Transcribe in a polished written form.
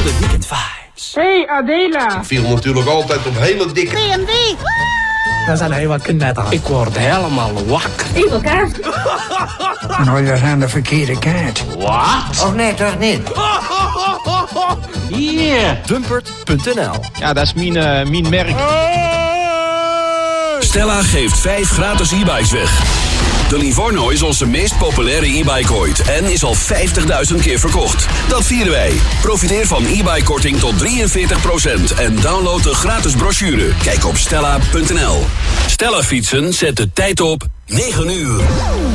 Golden Weekend Vibes. Hey Adela. Ik viel natuurlijk altijd op hele dikke... BMW. We zijn heel wat kinderen. Ik word helemaal wakker. Even kaart. Nou, dat is aan de verkeerde kaart. Wat? Of nee, toch niet? Yeah. Dumpert.nl. Ja, dat is mijn merk. Stella geeft 5 gratis e-bikes weg. De Livorno is onze meest populaire e-bike ooit en is al 50.000 keer verkocht. Dat vieren wij. Profiteer van e-bike-korting tot 43% en download de gratis brochure. Kijk op stella.nl. Stella fietsen zet de tijd op 9 uur.